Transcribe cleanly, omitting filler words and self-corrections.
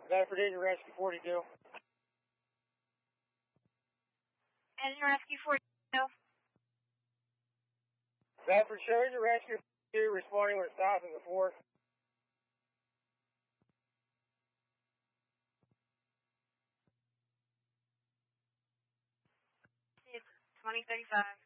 Bedford Engine Rescue 42. Engine Rescue 42. Bedford Show Engine Rescue 42 responding with a stop in the 4th. 2035.